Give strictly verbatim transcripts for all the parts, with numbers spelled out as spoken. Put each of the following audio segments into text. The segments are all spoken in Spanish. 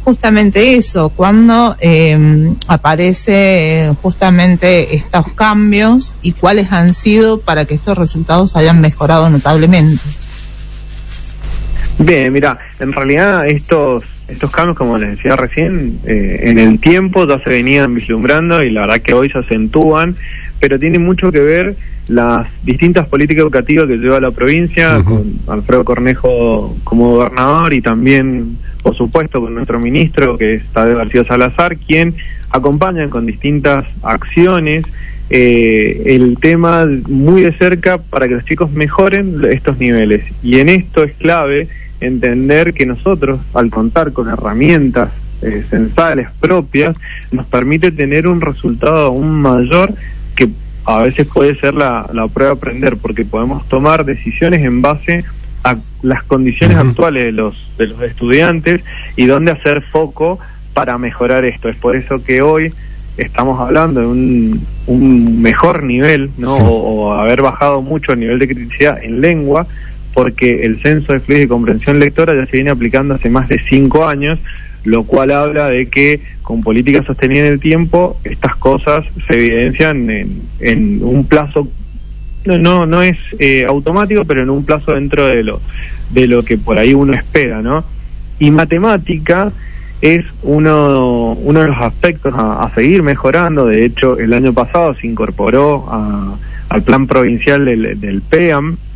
justamente eso, cuando eh, aparece justamente estos cambios y cuáles han sido para que estos resultados hayan mejorado notablemente. Bien, mira, en realidad estos estos cambios, como les decía recién, eh, en el tiempo ya se venían vislumbrando y la verdad que hoy se acentúan, pero tiene mucho que ver las distintas políticas educativas que lleva la provincia, uh-huh. con Alfredo Cornejo como gobernador y también, por supuesto, con nuestro ministro, que es Tadeo García Salazar, quien acompaña con distintas acciones eh, el tema muy de cerca para que los chicos mejoren estos niveles. Y en esto es clave entender que nosotros, al contar con herramientas eh, censales propias, nos permite tener un resultado aún mayor, que a veces puede ser la, la prueba de aprender, porque podemos tomar decisiones en base a las condiciones uh-huh. actuales de los de los estudiantes y dónde hacer foco para mejorar esto. Es por eso que hoy estamos hablando de un, un mejor nivel, ¿no? Sí. O, o haber bajado mucho el nivel de criticidad en lengua, porque el censo de fluidez y comprensión lectora ya se viene aplicando hace más de cinco años, lo cual habla de que con políticas sostenidas en el tiempo estas cosas se evidencian en, en un plazo, no no, no es eh, automático, pero en un plazo dentro de lo de lo que por ahí uno espera, ¿no? Y matemática es uno uno de los aspectos a, a seguir mejorando. De hecho, el año pasado se incorporó a, al plan provincial del, del P E A M.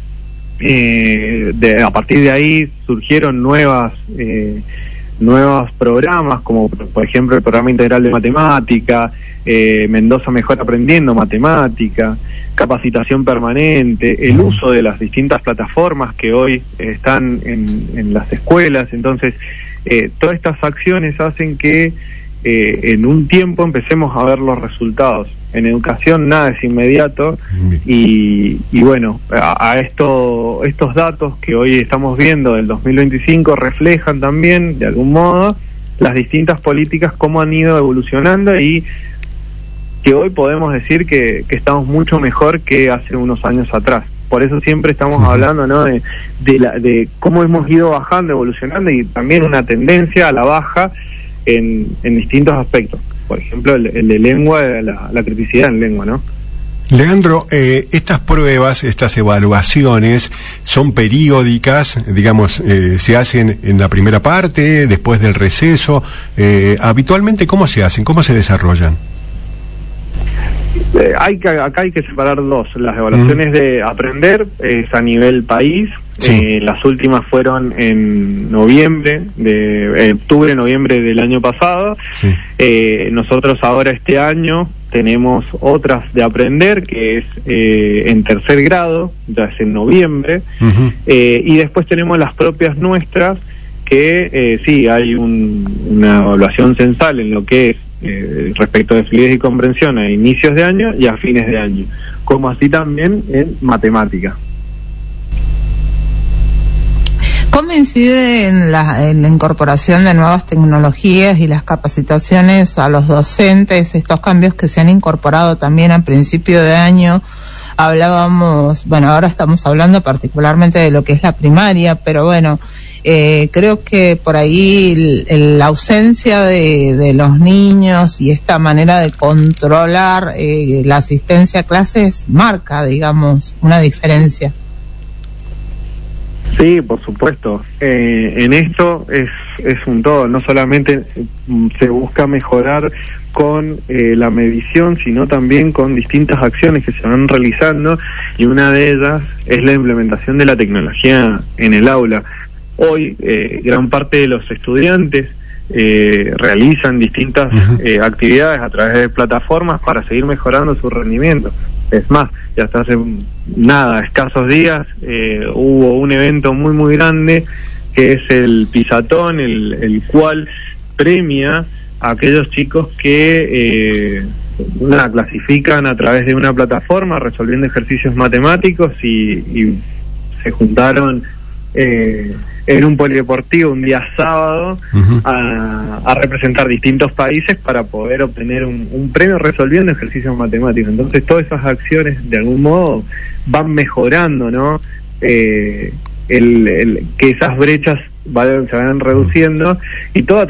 Eh, de, a partir de ahí surgieron nuevas eh, nuevos programas, como por ejemplo el programa integral de matemática, eh, Mendoza Mejor Aprendiendo Matemática, capacitación permanente, el uso de las distintas plataformas que hoy están en, en las escuelas. Entonces eh, todas estas acciones hacen que eh, en un tiempo empecemos a ver los resultados. En educación nada es inmediato y, y bueno, a, a esto, estos datos que hoy estamos viendo del dos mil veinticinco reflejan también, de algún modo, las distintas políticas, cómo han ido evolucionando y que hoy podemos decir que, que estamos mucho mejor que hace unos años atrás. Por eso siempre estamos hablando, ¿no?, de, de, la, de cómo hemos ido bajando, evolucionando y también una tendencia a la baja en, en distintos aspectos. Por ejemplo, el, el de lengua, la, la criticidad en lengua, ¿no? Leandro, eh, estas pruebas, estas evaluaciones son periódicas, digamos, eh, se hacen en la primera parte, después del receso. Eh, habitualmente, ¿cómo se hacen? ¿Cómo se desarrollan? Eh, hay que, acá hay que separar dos. Las evaluaciones mm. de aprender es a nivel país. Sí. Eh, las últimas fueron en noviembre, de eh, octubre, noviembre del año pasado. Sí. Eh, nosotros ahora este año tenemos otras de aprender, que es eh, en tercer grado, ya es en noviembre. Uh-huh. eh, y después tenemos las propias nuestras, que eh, sí, hay un, una evaluación censal en lo que es eh, respecto de fluidez y comprensión a inicios de año y a fines de año, como así también en matemática. ¿Cómo incide en la, en la incorporación de nuevas tecnologías y las capacitaciones a los docentes, estos cambios que se han incorporado también a principio de año? Hablábamos, bueno, ahora estamos hablando particularmente de lo que es la primaria, pero bueno, eh, creo que por ahí el, el, la ausencia de, de los niños y esta manera de controlar eh, la asistencia a clases marca, digamos, una diferencia. Sí, por supuesto. Eh, en esto es, es un todo. No solamente se busca mejorar con eh, la medición, sino también con distintas acciones que se van realizando, y una de ellas es la implementación de la tecnología en el aula. Hoy, eh, gran parte de los estudiantes eh, realizan distintas uh-huh. eh, actividades a través de plataformas para seguir mejorando su rendimiento. Es más, ya hasta hace nada, escasos días, eh, hubo un evento muy muy grande que es el Pisatón, el, el cual premia a aquellos chicos que eh, una, clasifican a través de una plataforma resolviendo ejercicios matemáticos y, y se juntaron eh, en un polideportivo un día sábado uh-huh. a, a representar distintos países para poder obtener un, un premio resolviendo ejercicios matemáticos. Entonces todas esas acciones de algún modo van mejorando, ¿no? Eh, el, el, que esas brechas vayan, se vayan reduciendo, y todo